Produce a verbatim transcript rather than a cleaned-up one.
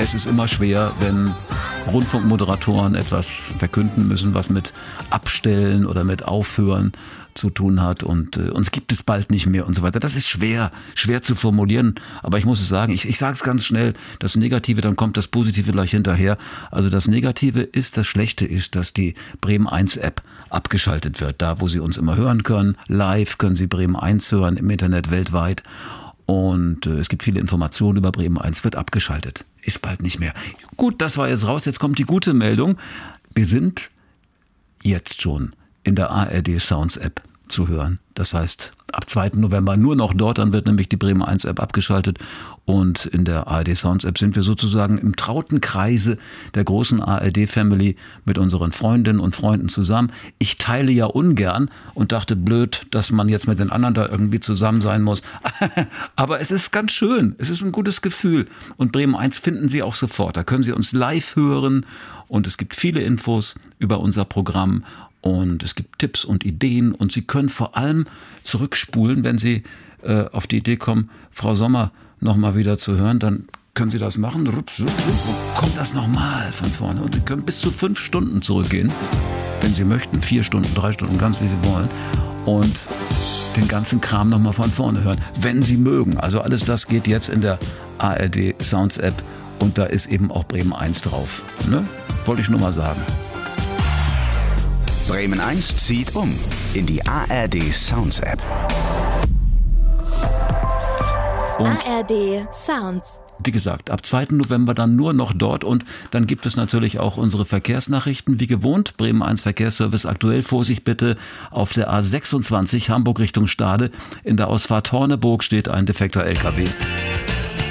es ist immer schwer, wenn Rundfunkmoderatoren etwas verkünden müssen, was mit Abstellen oder mit Aufhören zu tun hat und äh, uns gibt es bald nicht mehr und so weiter. Das ist schwer, schwer zu formulieren, aber ich muss es sagen, ich, ich sage es ganz schnell, das Negative, dann kommt das Positive gleich hinterher. Also das Negative ist, das Schlechte ist, dass die Bremen eins App abgeschaltet wird. Da, wo Sie uns immer hören können, live können Sie Bremen eins hören, im Internet weltweit. Und äh, es gibt viele Informationen über Bremen eins, wird abgeschaltet. Ist bald nicht mehr. Gut, das war jetzt raus. Jetzt kommt die gute Meldung. Wir sind jetzt schon in der A R D Sounds App zu hören. Das heißt, ab zweiten November nur noch dort, dann wird nämlich die Bremen eins App abgeschaltet und in der A R D Sounds App sind wir sozusagen im trauten Kreise der großen A R D Family mit unseren Freundinnen und Freunden zusammen. Ich teile ja ungern und dachte, blöd, dass man jetzt mit den anderen da irgendwie zusammen sein muss. Aber es ist ganz schön, es ist ein gutes Gefühl und Bremen eins finden Sie auch sofort. Da können Sie uns live hören und es gibt viele Infos über unser Programm. Und es gibt Tipps und Ideen und Sie können vor allem zurückspulen, wenn Sie äh, auf die Idee kommen, Frau Sommer nochmal wieder zu hören, dann können Sie das machen. Kommt das nochmal von vorne und Sie können bis zu fünf Stunden zurückgehen, wenn Sie möchten, vier Stunden, drei Stunden, ganz wie Sie wollen und den ganzen Kram nochmal von vorne hören, wenn Sie mögen. Also alles das geht jetzt in der A R D Sounds App und da ist eben auch Bremen eins drauf. Ne? Wollte ich nur mal sagen. Bremen eins zieht um in die A R D Sounds App. Und A R D Sounds. wie gesagt, ab zweiten November dann nur noch dort und dann gibt es natürlich auch unsere Verkehrsnachrichten. Wie gewohnt, Bremen eins Verkehrsservice aktuell. Vorsicht bitte, auf der A sechsundzwanzig Hamburg Richtung Stade. In der Ausfahrt Horneburg steht ein defekter L K W.